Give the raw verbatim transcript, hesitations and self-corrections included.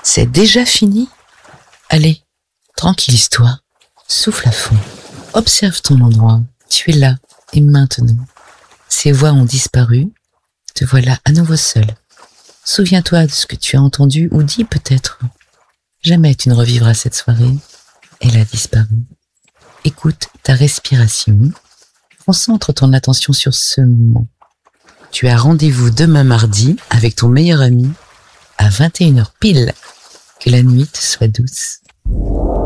C'est déjà fini? Allez, tranquillise-toi, souffle à fond, observe ton endroit, tu es là et maintenant. Ces voix ont disparu, te voilà à nouveau seul. Souviens-toi de ce que tu as entendu ou dit peut-être. Jamais tu ne revivras cette soirée, elle a disparu. Écoute ta respiration, concentre ton attention sur ce moment. Tu as rendez-vous demain mardi avec ton meilleur ami à vingt et une heures pile. Que la nuit te soit douce.